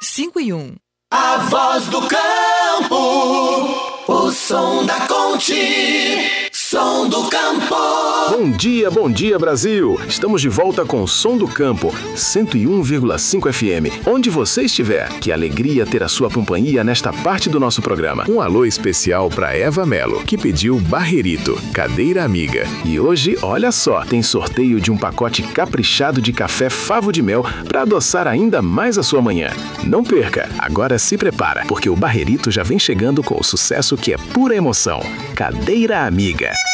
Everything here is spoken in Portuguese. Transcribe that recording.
5 e 1. A voz do campo, o som da Conte, som do campo. Bom dia Brasil! Estamos de volta com o Som do Campo, 101,5 FM. Onde você estiver, que alegria ter a sua companhia nesta parte do nosso programa. Um alô especial para Eva Melo, que pediu Barrerito, cadeira amiga. E hoje, olha só, tem sorteio de um pacote caprichado de café Favo de Mel para adoçar ainda mais a sua manhã. Não perca! Agora se prepara, porque o Barrerito já vem chegando com o sucesso que é pura emoção. Cadeira amiga.